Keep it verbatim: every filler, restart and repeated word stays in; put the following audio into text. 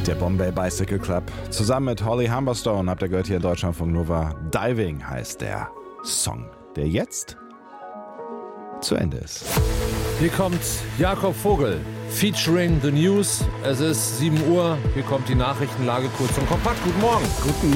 Der Bombay Bicycle Club. Zusammen mit Holly Humberstone habt ihr gehört hier in Deutschlandfunk Nova. Diving heißt der Song, der jetzt zu Ende ist. Hier kommt Jakob Vogel, featuring The News. Es ist sieben Uhr, hier kommt die Nachrichtenlage kurz und kompakt. Guten Morgen. Guten